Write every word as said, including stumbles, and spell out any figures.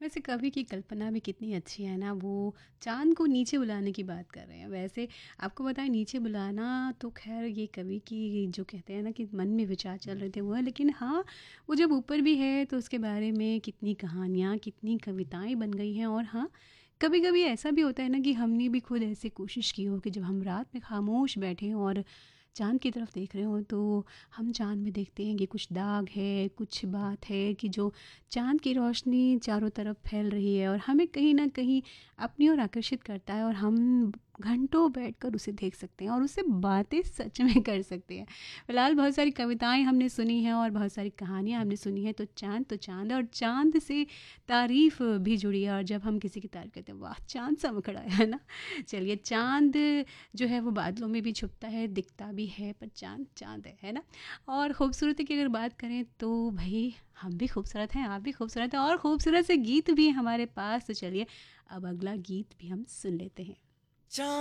वैसे कवि की कल्पना भी कितनी अच्छी है ना, वो चाँद को नीचे बुलाने की बात कर रहे हैं। वैसे आपको बताएँ, नीचे बुलाना तो ख़ैर ये कवि की जो कहते हैं ना कि मन में विचार चल रहे थे वो है, लेकिन हाँ, वो जब ऊपर भी है तो उसके बारे में कितनी कहानियाँ, कितनी कविताएँ बन गई हैं। और हाँ, कभी-कभी ऐसा भी होता है ना कि हमने भी खुद ऐसे कोशिश की हो कि जब हम रात में खामोश बैठे हों और चाँद की तरफ देख रहे हों, तो हम चाँद में देखते हैं कि कुछ दाग है, कुछ बात है कि जो चाँद की रोशनी चारों तरफ फैल रही है और हमें कहीं न कहीं अपनी ओर आकर्षित करता है, और हम घंटों बैठकर उसे देख सकते हैं और उससे बातें सच में कर सकते हैं। फिलहाल बहुत सारी कविताएँ हमने सुनी हैं और बहुत सारी कहानियाँ हमने सुनी हैं, तो चाँद तो चाँद है और चाँद से तारीफ़ भी जुड़ी है। और जब हम किसी की तारीफ़ करते हैं, वाह! चाँद चमक रहा है, है ना? चलिए, चाँद जो है वो बादलों में भी छुपता है, दिखता भी है, पर चाँद चाँद है, है ना? और खूबसूरती की अगर बात करें तो भई हम भी खूबसूरत हैं, आप भी खूबसूरत हैं और खूबसूरत से गीत भी हमारे पास। तो चलिए, अब अगला गीत भी हम सुन लेते हैं।